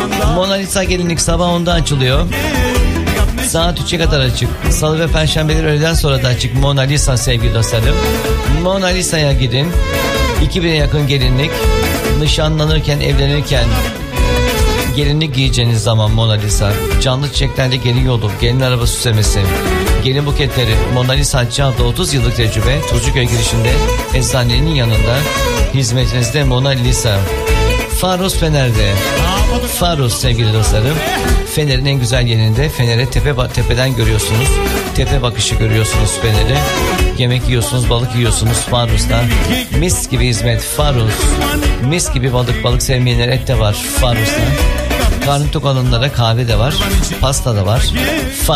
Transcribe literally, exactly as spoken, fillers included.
Mona Lisa gelinlik sabah onda açılıyor. Saat üçe kadar açık. Salı ve perşembeleri öğleden sonra da açık Mona Lisa sevgili dostlarım. Mona Lisa'ya gidin. iki bine yakın gelinlik. Nişanlanırken, evlenirken gelinlik giyeceğiniz zaman Mona Lisa. Canlı çiçeklerle gelin yolu, gelin araba süslemesi, gelin buketleri. Mona Lisa Hacı abla otuz yıllık tecrübe. Tuzcuköy girişinde eczanenin yanında. Hizmetinizde Mona Lisa. Farus Fener'de. Farus sevgili dostlarım. Fener'in en güzel yerinde. Fener'e tepe, tepeden görüyorsunuz. Tepe bakışı görüyorsunuz Fener'i. Yemek yiyorsunuz, balık yiyorsunuz Farus'ta. Mis gibi hizmet Farus. Mis gibi balık, balık sevmeyenler et de var Farus'ta. Karnı tok olanlara kahve de var. Pasta da var. Farus.